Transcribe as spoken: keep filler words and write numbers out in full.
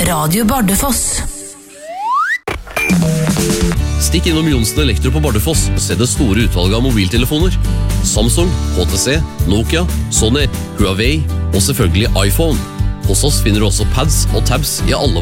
Radio Bardufoss. Stikk innom Jonsen Elektro på Bardufoss og se det store utvalget av mobiltelefoner. Samsung, H T C, Nokia, Sony, Huawei og selvfølgelig iPhone. Hos oss finner du også pads og tabs i alle